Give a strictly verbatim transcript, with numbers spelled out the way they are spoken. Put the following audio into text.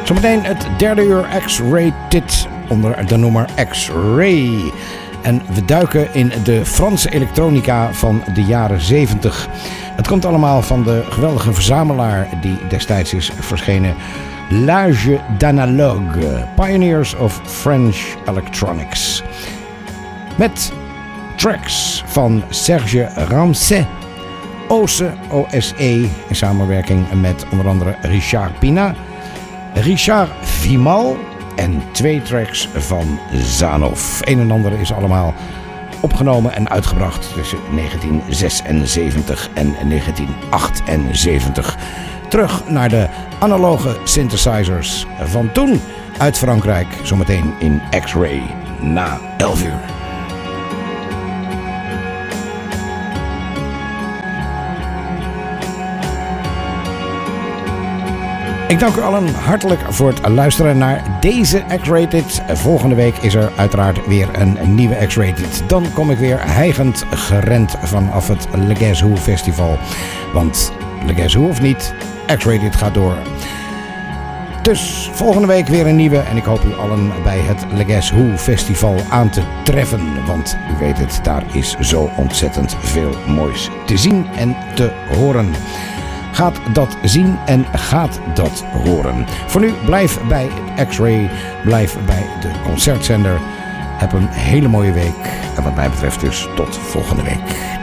Zometeen het derde uur X-Rated onder de noemer X-Ray. En we duiken in de Franse elektronica van de jaren zeventig. Het komt allemaal van de geweldige verzamelaar die destijds is verschenen. L'Age d'Analogue, Pioneers of French Electronics. Met tracks van Serge Ramset, O S E, O S E in samenwerking met onder andere Richard Pina, Richard Vimal en twee tracks van Zanov. Een en ander is allemaal opgenomen en uitgebracht tussen negentien zesenzeventig en negentien achtenzeventig. Terug naar de analoge synthesizers van toen uit Frankrijk. Zometeen in X-Ray na elf uur. Ik dank u allen hartelijk voor het luisteren naar deze X-Rated. Volgende week is er uiteraard weer een nieuwe X-Rated. Dan kom ik weer hijgend gerend vanaf het Le Guess Who Festival. Want Le Guess Who of niet, X-Rated gaat door. Dus volgende week weer een nieuwe. En ik hoop u allen bij het Le Guess Who Festival aan te treffen. Want u weet het, daar is zo ontzettend veel moois te zien en te horen. Gaat dat zien en gaat dat horen. Voor nu blijf bij X-Ray, blijf bij de concertzender. Heb een hele mooie week. En wat mij betreft dus tot volgende week.